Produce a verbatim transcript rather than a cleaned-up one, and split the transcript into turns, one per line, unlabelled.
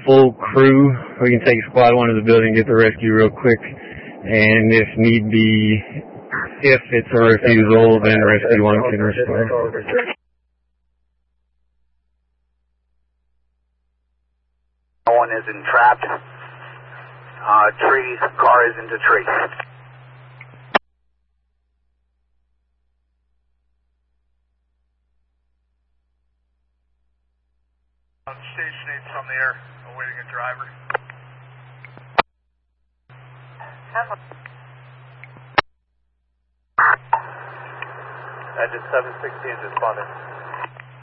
full crew. We can take squad one to the building, get the rescue real quick, and if need be, if it's a refusal, then rescue one can respond.
One is entrapped. Uh, tree, car is into tree.
Station eight from the air, awaiting a driver. Engine seven sixteen just spotted.